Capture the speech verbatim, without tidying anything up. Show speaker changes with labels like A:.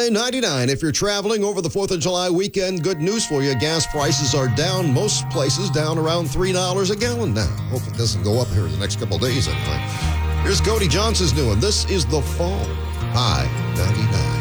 A: I ninety-nine. If you're traveling over the fourth of July weekend, good news for you. Gas prices are down. Most places down around three dollars a gallon now. Hope it doesn't go up here in the next couple of days anyway. Here's Cody Johnson's new one. This is The Fall. I ninety-nine.